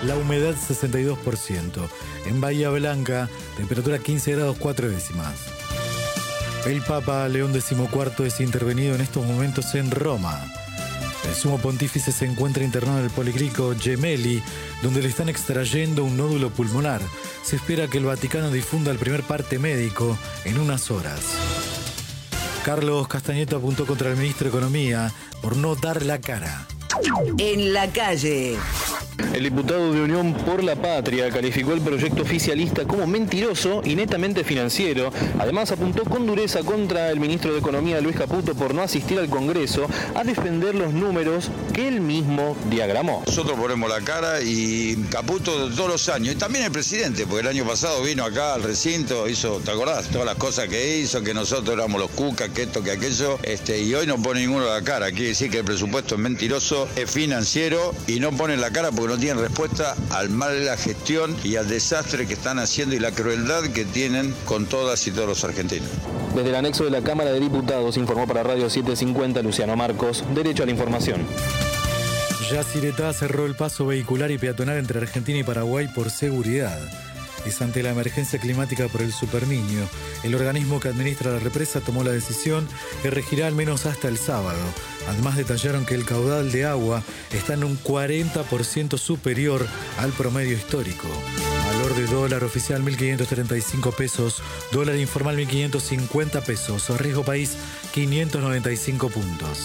la humedad 62%. En Bahía Blanca, temperatura 15 grados 4 décimas. El Papa León XIV es intervenido en estos momentos en Roma. El sumo pontífice se encuentra internado en el Policlínico Gemelli, donde le están extrayendo un nódulo pulmonar. Se espera que el Vaticano difunda el primer parte médico en unas horas. Carlos Castañeto apuntó contra el ministro de Economía por no dar la cara. En la calle. El diputado de Unión por la Patria calificó el proyecto oficialista como mentiroso y netamente financiero. Además, apuntó con dureza contra el ministro de Economía, Luis Caputo, por no asistir al Congreso a defender los números que él mismo diagramó. Nosotros ponemos la cara y Caputo todos los años, y también el presidente, porque el año pasado vino acá al recinto, hizo, ¿te acordás? Todas las cosas que hizo, que nosotros éramos los cucas, que esto, que aquello, y hoy no pone ninguno la cara. Quiere decir que el presupuesto es mentiroso, es financiero y no ponen la cara porque no tienen respuesta al mal de la gestión y al desastre que están haciendo y la crueldad que tienen con todas y todos los argentinos. Desde el anexo de la Cámara de Diputados informó para Radio 750 Luciano Marcos, Derecho a la Información. Yacyretá cerró el paso vehicular y peatonal entre Argentina y Paraguay por seguridad. Es ante la emergencia climática por el Superniño. El organismo que administra la represa tomó la decisión que regirá al menos hasta el sábado. Además detallaron que el caudal de agua está en un 40% superior al promedio histórico. Valor de dólar oficial 1.535 pesos, dólar informal 1.550 pesos, riesgo país 595 puntos.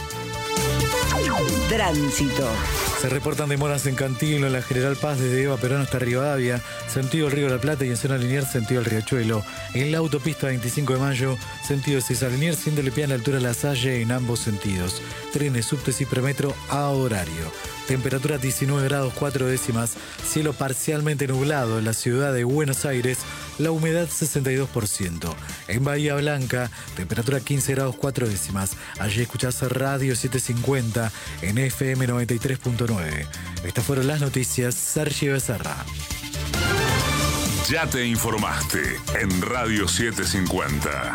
Tránsito. Se reportan demoras en Cantilo, en la General Paz, desde Eva Perón hasta Rivadavia, sentido el Río de la Plata, y en zona Liniers, sentido el Riachuelo. En la autopista 25 de Mayo, sentido César Liniers, siendo Lepiana a la altura de La Salle en ambos sentidos. Trenes, subtes y premetro a horario. Temperatura 19 grados 4 décimas, cielo parcialmente nublado en la ciudad de Buenos Aires, la humedad 62%. En Bahía Blanca, temperatura 15 grados 4 décimas. Allí escuchás Radio 750 en FM 93.9. Estas fueron las noticias. Sergio Becerra. Ya te informaste en Radio 750.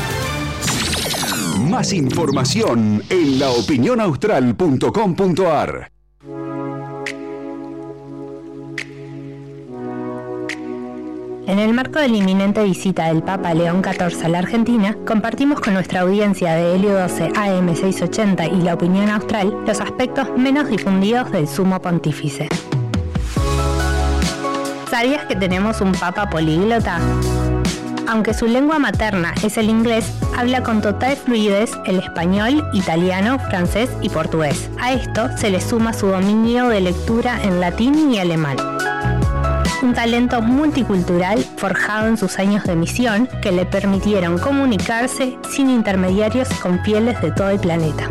Más información en laopinionaustral.com.ar. En el marco de la inminente visita del Papa León XIV a la Argentina, compartimos con nuestra audiencia de Helio 12 AM 680 y La Opinión Austral los aspectos menos difundidos del Sumo Pontífice. ¿Sabías que tenemos un Papa políglota? Aunque su lengua materna es el inglés, habla con total fluidez el español, italiano, francés y portugués. A esto se le suma su dominio de lectura en latín y alemán. Un talento multicultural forjado en sus años de misión que le permitieron comunicarse sin intermediarios con fieles de todo el planeta.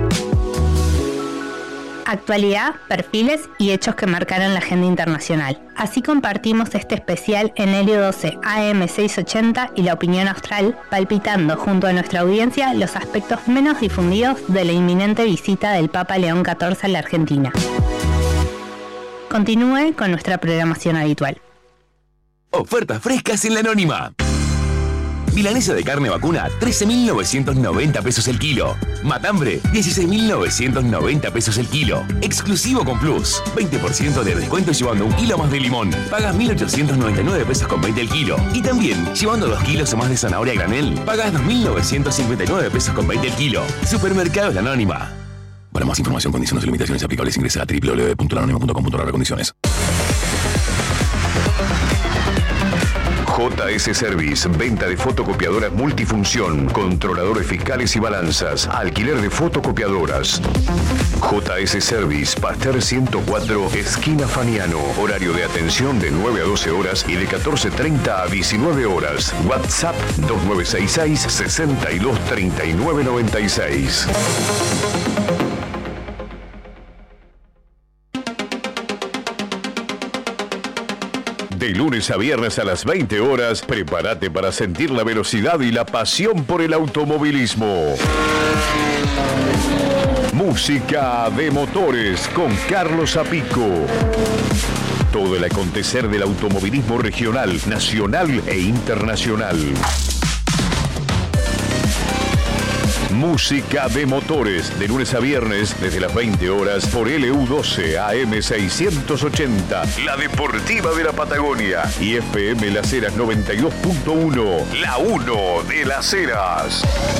Actualidad, perfiles y hechos que marcaron la agenda internacional. Así compartimos este especial en Helio 12 AM 680 y La Opinión Austral, palpitando junto a nuestra audiencia los aspectos menos difundidos de la inminente visita del Papa León XIV a la Argentina. Continúe con nuestra programación habitual. Ofertas frescas en La Anónima. Milanesa de carne vacuna, 13.990 pesos el kilo. Matambre, 16.990 pesos el kilo. Exclusivo con Plus, 20% de descuento llevando 1 kilo más de limón. Pagas 1.899 pesos con 20 el kilo. Y también, llevando 2 kilos o más de zanahoria a granel, pagas 2.959 pesos con 20 el kilo. Supermercados La Anónima. Para más información, condiciones y limitaciones aplicables, ingresa a www.lanonima.com.ar. Condiciones. JS Service, venta de fotocopiadoras multifunción, controladores fiscales y balanzas, alquiler de fotocopiadoras. JS Service, Pasteur 104, esquina Faniano, horario de atención de 9 a 12 horas y de 14:30 a 19 horas. WhatsApp 2966 623996. De lunes a viernes a las 20 horas, prepárate para sentir la velocidad y la pasión por el automovilismo. Música de motores con Carlos Apico. Todo el acontecer del automovilismo regional, nacional e internacional. Música de motores, de lunes a viernes, desde las 20 horas, por LU12 AM 680. La Deportiva de la Patagonia. Y FM Las Heras 92.1. La 1 de Las Heras.